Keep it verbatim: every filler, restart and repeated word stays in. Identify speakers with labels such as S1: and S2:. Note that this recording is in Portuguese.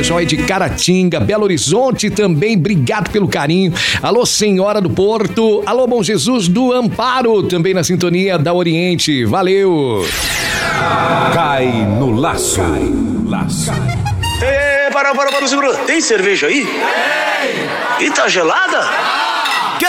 S1: pessoal aí de Caratinga, Belo Horizonte também, obrigado pelo carinho. Alô, Senhora do Porto. Alô, Bom Jesus do Amparo, também na sintonia da Oriente. Valeu.
S2: Cai no laço. Cai no laço.
S3: Ei, para, para, para, segura. Tem cerveja aí? Tem. E tá gelada?